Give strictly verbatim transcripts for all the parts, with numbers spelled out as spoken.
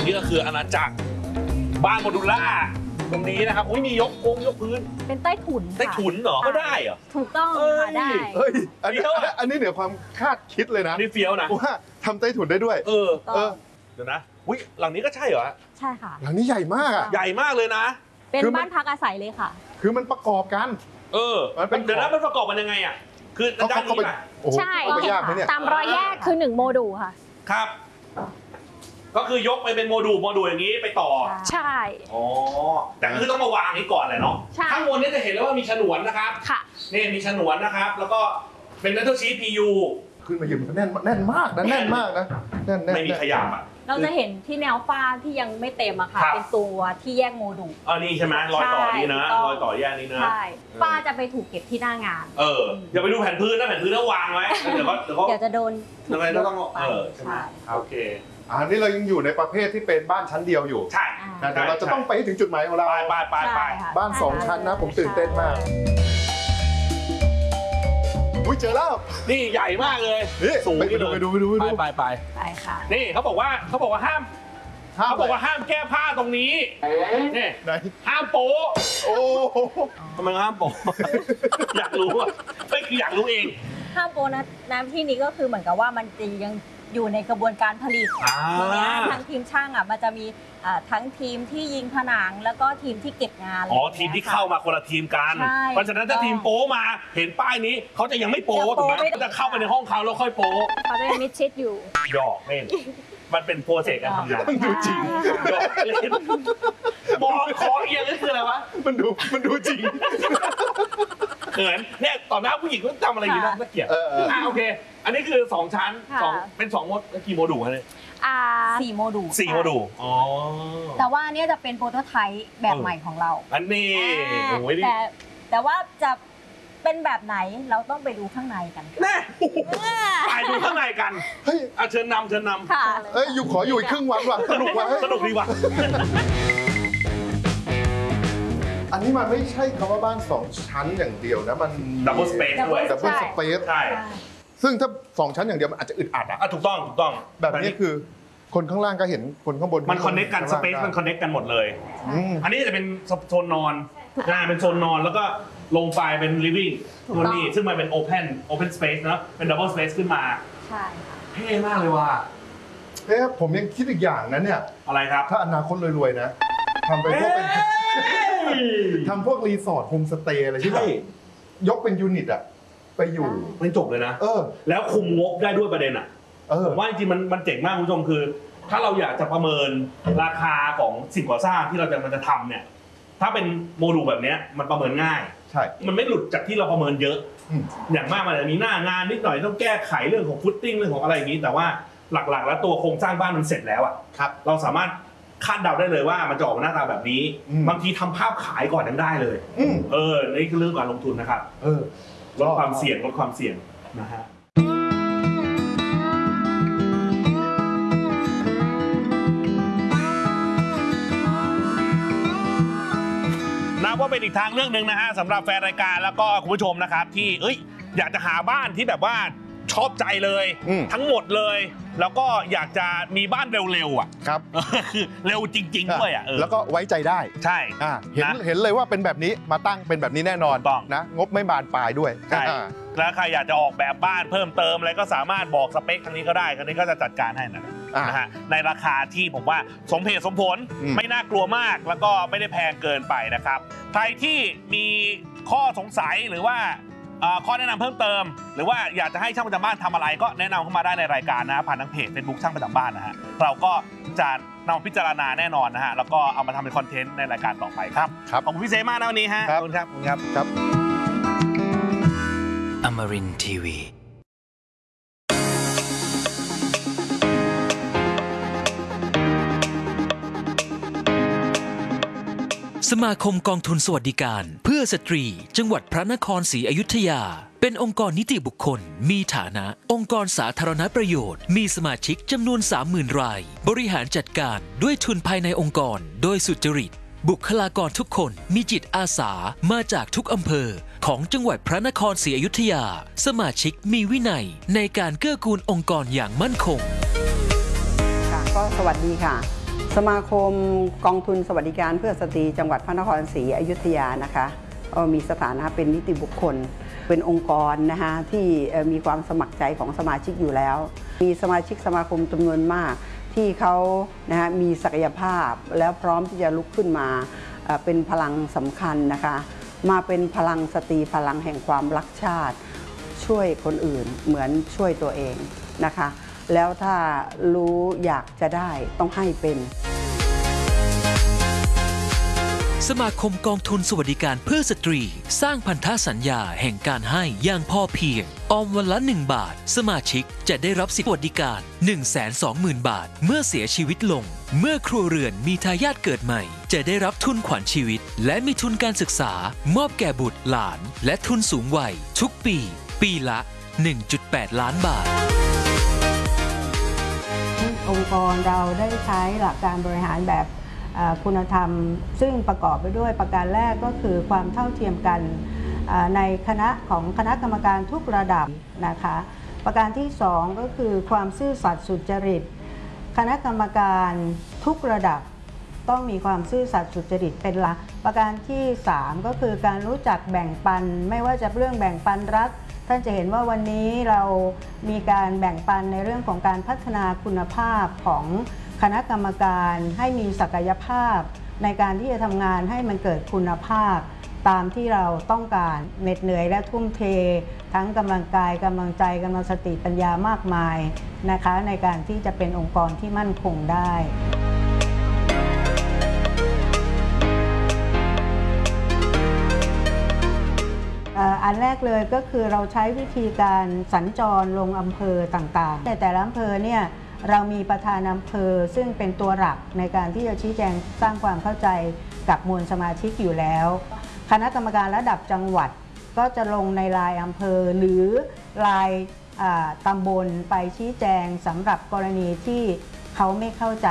นี่ก็คืออาณาจักรบ้านโมดูล่าตรงนี้นะครับอุ้ยมียกโค้งยกพื้นเป็นใต้ถุนใต้ถุนเหรอก็ได้เหรอถูกต้องค่ะได้เฮ้ยอันนี้อันนี้เหนือความคาดคิดเลยนะนี่เฟี้ยวนะว่าทำใต้ถุนได้ด้วยเออเออเดี๋ยวนะอุ้ยหลังนี้ก็ใช่เหรอใช่ค่ะหลังนี้ใหญ่มากอ่ะใหญ่มากเลยนะเป็นบ้านพักอาศัยเลยค่ะคือมันประกอบกันเออเดี๋ยวนะมันประกอบมันยังไงอ่ะคือด้านนี้ป่ะใช่ตามรอยแยกคือหนึ่งโมดูลค่ะครับก็คือยกไปเป็นโมดูลโมดูลอย่างนี้ไปต่อใช่อ๋อแต่คือต้องมาวางนี้ก่อนแหละเนาะข้างบนนี้จะเห็นแล้วว่ามีฉนวนนะครับค่ะนี่มีฉนวนนะครับแล้วก็เป็นนัทชี พี ยูขึ้นมายืนแน่นแน่นมากนะแน่นมากนะแน่นไม่มีขยับอ่ะเราจะเห็นที่แนวฟ้าที่ยังไม่เต็มอะค่ะเป็นตัวที่แยกโมดูลอ๋อนี่ใช่ไหมรอยต่อนี้นะรอยต่อแยกนี้นะใช่ฟ้าจะไปถูกเก็บที่หน้างานเอออย่าไปดูแผ่นพื้นนะแผ่นพื้นต้องวางไว้เดี๋ยวก็เดี๋ยวก็เดี๋ยวจะโดนถูกต้องเออใช่ไหมโอเคอันนี้เรายังอยู่ในประเภทที่เป็นบ้านชั้นเดียวอยู่ใช่แต่เราจะต้องไปให้ถึงจุดหมายของเราไปไปไปไปบ้านสองชั้นนะผมตื่นเต้นมากอุ้ยเจอแล้วนี่ใหญ่มากเลยสูงไปดูไปดูไปดูไปไปไปไปค่ะนี่เขาบอกว่าเขาบอกว่าห้ามเขาบอกว่าห้ามแก้ผ้าตรงนี้นี่ห้ามโป๊โอ้ทำไมห้ามโป๊อยากรู้อ่ะไม่คืออยากรู้เองห้ามโป๊นะน้ำที่นี้ก็คือเหมือนกับว่ามันจะยังอยู่ในกระบวนการผลิตทีนี้ทางทีมช่างอ่ะมันจะมีทั้งทีมที่ยิงผนังแล้วก็ทีมที่เก็บงานอ๋อทีมที่เข้ามาคนละทีมกันเพราะฉะนั้นถ้าทีมโป๊มาเห็นป้ายนี้เขาจะยังไม่โป๊ถูกไหมเขาจะเข้าไปในห้องเขาแล้วค่อยโป๊เขาจะมิดชิดอยู่หยอกเล่นมันเป็นโปรเซสการทำงานมันดูจริงหยอกเล่นมองคอเอียงนี่คืออะไรวะมันดูมันดูจริงเขินเนี่ยต่อหน้าผู้หญิงต้องทำอะไรอย่างนี้นะน่าเกลียดอ่าโอเคอันนี้คือสองชั้นสองเป็นสองโมดกี่โมดูลเลยอ่าสี่โมดูลสี่โมดูลอ๋อแต่ว่าเนี่ยจะเป็นโปรโตไทป์แบบใหม่ของเราอันนี้แต่แต่ว่าจะเป็นแบบไหนเราต้องไปดูข้างในกันแน่ไปดูข้างในกันเฮ้ยเชิญนำเชิญนำค่ะเอ้ยอยู่ขออยู่อีกครึ่งวันว่ะสนุกว่ะสนุกดีว่ะอันนี้มันไม่ใช่คำว่าบ้านสองชั้นอย่างเดียวนะมันดับเบิลสเปซด้วยดับเบิลสเปซใช่ซึ่งถ้าสองชั้นอย่างเดียวมันอาจจะอึดอัดอ่ะถูกต้องถูกต้องแบบนี้คือคนข้างล่างก็เห็นคนข้างบนมันคอนเนคกันสเปซมันคอนเนคกันหมดเลยอันนี้จะเป็นโซนนอนนะเป็นโซนนอนแล้วก็ลงไปเป็น living ตัวนี้ซึ่งมันเป็น open open space นะเป็น double space ขึ้นมาใช่เท่มากเลยว่ะเฮ้ยผมยังคิดอีกอย่างนั้นเนี่ยอะไรครับถ้าอนาคตรวยๆนะทำไปพวกเป็นทำพวกรีสอร์ทโฮมสเตย์อะไรที่แบบยกเป็นยูนิตอะไปอยู่เป็นจบเลยนะเออแล้วคุมงบได้ด้วยประเด็นอะผมว่าจริงๆมันมันเจ๋งมากคุณผู้ชมคือถ้าเราอยากจะประเมินราคาของสิ่งก่อสร้างที่เราจะมันจะทำเนี่ยถ้าเป็นโมดูลแบบนี้มันประเมินง่ายใช่มันไม่หลุดจากที่เราประเมินเยอะอย่างมากมันจะมีหน้างานนิดหน่อยต้องแก้ไขเรื่องของฟุตติ้งเรื่องของอะไรอย่างนี้แต่ว่าหลักๆแล้วตัวโครงสร้างบ้านมันเสร็จแล้วอ่ะเราสามารถคาดเดาได้เลยว่ามันจะออกมาหน้าตาแบบนี้บางทีทำภาพขายก่อนยังได้เลยเออนี่คือเรื่องการลงทุนนะครับเออลดความเสี่ยงลดความเสี่ยงนะฮะนับว่าเป็นอีกทางเรื่องหนึ่งนะฮะสำหรับแฟนรายการแล้วก็คุณผู้ชมนะครับที่เอ้ยอยากจะหาบ้านที่แบบว่าชอบใจเลยทั้งหมดเลยแล้วก็อยากจะมีบ้านเร็วๆอ่ะครับคือเร็วจริงๆด้วยอ่ะแล้วก็ไว้ใจได้ใช่เห็นเห็นเลยว่าเป็นแบบนี้มาตั้งเป็นแบบนี้แน่นอนนะงบไม่บานปลายด้วยใช่แล้วใครอยากจะออกแบบบ้านเพิ่มเติมอะไรก็สามารถบอกสเปคทางนี้ก็ได้ทางนี้ก็จะจัดการให้นะนะฮะในราคาที่ผมว่าสมเหตุสมผลไม่น่ากลัวมากแล้วก็ไม่ได้แพงเกินไปนะครับใครที่มีข้อสงสัยหรือว่าข้อแนะนำเพิ่มเติมหรือว่าอยากจะให้ช่างประจำบ้านทำอะไรก็แนะนำเข้ามาได้ในรายการนะผ่านทางเพจ Facebook ช่างประจำบ้านนะฮะเราก็จะนำพิจารณาแน่นอนนะฮะแล้วก็เอามาทำเป็นคอนเทนต์ในรายการต่อไปครับขอบคุณพี่เซมากนะวันนี้ฮะขอบคุณครับขอบคุณครับครับ Amarin ที วี สมาคมกองทุนสวัสดิการเพื่อสตรีจังหวัดพระนครศรีอยุธยาเป็นองค์กรนิติบุคคลมีฐานะองค์กรสาธารณประโยชน์มีสมาชิกจำนวน สามหมื่น รายบริหารจัดการด้วยทุนภายในองค์กรโดยสุจริตบุคลากรทุกคนมีจิตอาสามาจากทุกอำเภอของจังหวัดพระนครศรีอยุธยาสมาชิกมีวินัยในการเกื้อกูลองค์กรอย่างมั่นคงค่ะก็สวัสดีค่ะสมาคมกองทุนสวัสดิการเพื่อสตรีจังหวัดพระนครศรีอยุธยานะคะมีสถานะเป็นนิติบุคคลเป็นองค์กรนะคะที่มีความสมัครใจของสมาชิกอยู่แล้วมีสมาชิกสมาคมจำนวนมากที่เขานะคะมีศักยภาพแล้วพร้อมที่จะลุกขึ้นมาเป็นพลังสำคัญนะคะมาเป็นพลังสตรีพลังแห่งความรักชาติช่วยคนอื่นเหมือนช่วยตัวเองนะคะแล้วถ้ารู้อยากจะได้ต้องให้เป็นสมาคมกองทุนสวัสดิการเพื่อสตรีสร้างพันธสัญญาแห่งการให้อย่างพอเพียงออมวันละหนึ่งบาทสมาชิกจะได้รับสิทธิสวัสดิการ หนึ่งแสนสองหมื่น บาทเมื่อเสียชีวิตลงเมื่อครัวเรือนมีทายาทเกิดใหม่จะได้รับทุนขวัญชีวิตและมีทุนการศึกษามอบแก่บุตรหลานและทุนสูงวัยทุกปีปีละ หนึ่งจุดแปด ล้านบาทองค์กรเราได้ใช้หลักการบริหารแบบคุณธรรมซึ่งประกอบไปด้วยประการแรกก็คือความเท่าเทียมกันในคณะของคณะกรรมการทุกระดับนะคะประการที่สองก็คือความซื่อสัตย์สุจริตคณะกรรมการทุกระดับต้องมีความซื่อสัตย์สุจริตเป็นหลักประการที่สามก็คือการรู้จักแบ่งปันไม่ว่าจะเรื่องแบ่งปันรัฐท่านจะเห็นว่าวันนี้เรามีการแบ่งปันในเรื่องของการพัฒนาคุณภาพของคณะกรรมการให้มีศักยภาพในการที่จะทำงานให้มันเกิดคุณภาพตามที่เราต้องการเหน็ดเหนื่อยและทุ่มเททั้งกำลังกายกำลังใจกำลังสติปัญญามากมายนะคะในการที่จะเป็นองค์กรที่มั่นคงได้อันแรกเลยก็คือเราใช้วิธีการสัญจรลงอำเภอต่างๆในแต่ละอำเภอเนี่ยเรามีประธานอำเภอซึ่งเป็นตัวหลักในการที่จะชี้แจงสร้างความเข้าใจกับมวลสมาชิกอยู่แล้วคณะกรรมการระดับจังหวัดก็จะลงในรายอำเภอหรือรายตำบลไปชี้แจงสำหรับกรณีที่เขาไม่เข้าใจ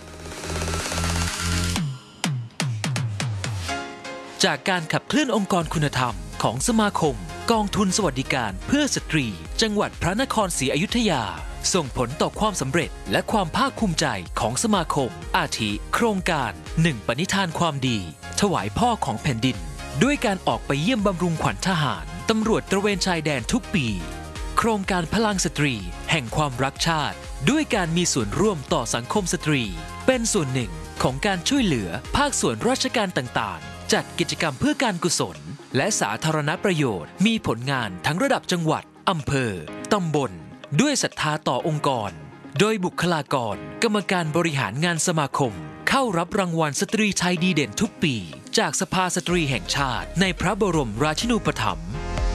จากการขับเคลื่อนองค์กรคุณธรรมของสมาคมกองทุนสวัสดิการเพื่อสตรีจังหวัดพระนครศรีอยุธยาส่งผลต่อความสำเร็จและความภาคภูมิใจของสมาคมอาทิโครงการหนึ่งปณิธานความดีถวายพ่อของแผ่นดินด้วยการออกไปเยี่ยมบำรุงขวัญทหารตำรวจตระเวนชายแดนทุกปีโครงการพลังสตรีแห่งความรักชาติด้วยการมีส่วนร่วมต่อสังคมสตรีเป็นส่วนหนึ่งของการช่วยเหลือภาคส่วนราชการต่างๆจัดกิจกรรมเพื่อการกุศลและสาธารณประโยชน์มีผลงานทั้งระดับจังหวัดอำเภอตำบลด้วยศรัทธาต่อองค์กรโดยบุคลากรกรรมการบริหารงานสมาคมเข้ารับรางวัลสตรีไทยดีเด่นทุกปีจากสภาสตรีแห่งชาติในพระบรมราชินูปถัมภ์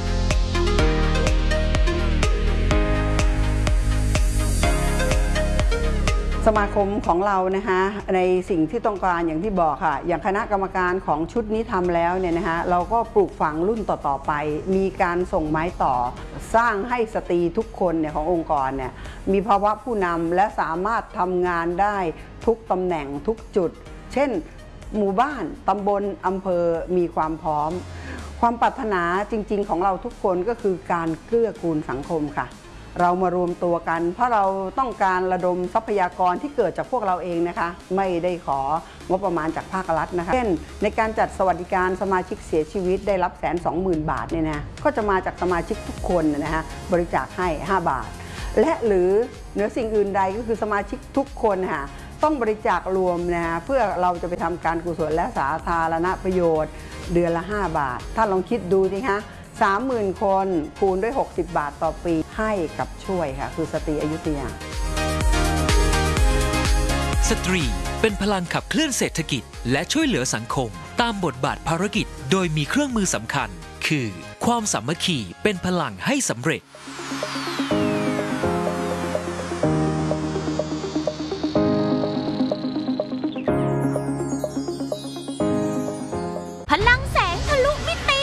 สมาคมของเรานะคะในสิ่งที่ต้องการอย่างที่บอกค่ะอย่างคณะกรรมการของชุดนี้ทำแล้วเนี่ยนะคะเราก็ปลูกฝังรุ่นต่อๆไปมีการส่งไม้ต่อสร้างให้สตรีทุกคนเนี่ยขององค์กรเนี่ยมีภาวะผู้นำและสามารถทำงานได้ทุกตำแหน่งทุกจุดเช่นหมู่บ้านตำบลอำเภอมีความพร้อมความปรารถนาจริงๆของเราทุกคนก็คือการเกื้อกูลสังคมค่ะเรามารวมตัวกันเพราะเราต้องการระดมทรัพยากรที่เกิดจากพวกเราเองนะคะไม่ได้ของบประมาณจากภาครัฐนะคะเช่นในการจัดสวัสดิการสมาชิกเสียชีวิตได้รับแสนสองหมื่นบาทเนี่ยนะก็จะมาจากสมาชิกทุกคนนะฮะบริจาคให้ห้าบาทและหรือเหนือสิ่งอื่นใดก็คือสมาชิกทุกคนค่ะต้องบริจาครวมนะฮะเพื่อเราจะไปทำการกุศลและสาธารณประโยชน์เดือนละห้าบาทถ้าลองคิดดูสิคะสามหมื่นคนคูณด้วยหกสิบบาทต่อปีให้กับช่วยค่ะคือสตรีอยุธยาสตรีเป็นพลังขับเคลื่อนเศรษฐกิจและช่วยเหลือสังคมตามบทบาทภารกิจโดยมีเครื่องมือสำคัญคือความสามัคคีเป็นพลังให้สำเร็จพลังแสงทะลุมิติ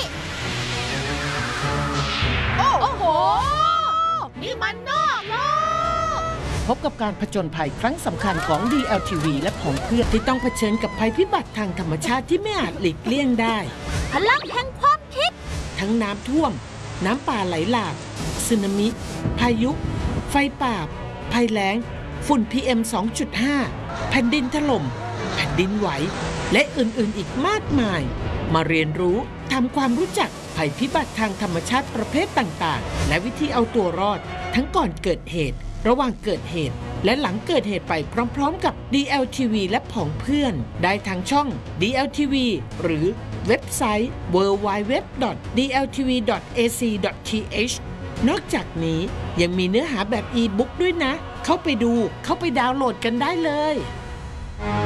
โอ้โหนี่มันนอกโลกพบกับการผจญภัยครั้งสำคัญของ ดี แอล ที วี และของเพื่อนที่ต้องเผชิญกับภัยพิบัติทางธรรมชาติที่ไม่อาจหลีกเลี่ยงได้พลังแห่งความคิดทั้งน้ำท่วมน้ำป่าไหลหลากสึนามิพายุไฟป่าภัยแล้งฝุ่น พี เอ็ม สองจุดห้า แผ่นดินถล่มแผ่นดินไหวและอื่นๆอีกมากมายมาเรียนรู้ทำความรู้จักภัยพิบัติทางธรรมชาติประเภทต่างๆและวิธีเอาตัวรอดทั้งก่อนเกิดเหตุระหว่างเกิดเหตุและหลังเกิดเหตุไปพร้อมๆกับ ดี แอล ที วี และผองเพื่อนได้ทางช่อง ดี แอล ที วี หรือเว็บไซต์ ดับเบิลยู ดับเบิลยู ดับเบิลยู ดอท ดี แอล ที วี ดอท เอ ซี ดอท ที เอช นอกจากนี้ยังมีเนื้อหาแบบอีบุ๊กด้วยนะเข้าไปดูเข้าไปดาวน์โหลดกันได้เลย